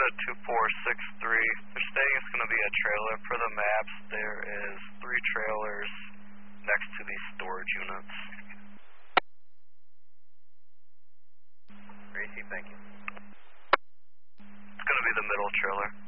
Nevada 2463. They're saying it's going to be a trailer. For the maps, there is 3 trailers next to these storage units. Gracie, thank you. It's going to be the middle trailer.